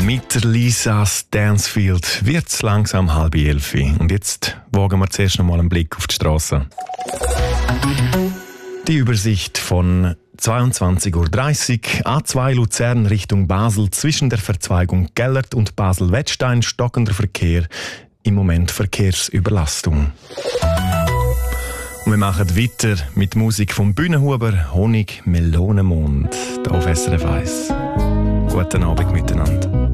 Mit der Lisas Dansfield wird es langsam 10:30. Und jetzt wagen wir zuerst noch mal einen Blick auf die Straße. Die Übersicht von 22:30 Uhr, A2 Luzern Richtung Basel, zwischen der Verzweigung Gellert und Basel-Wettstein stockender Verkehr, im Moment Verkehrsüberlastung. Und wir machen weiter mit Musik vom Bühnenhuber Honig Melonenmond, hier auf SRF 1. Guten Abend miteinander.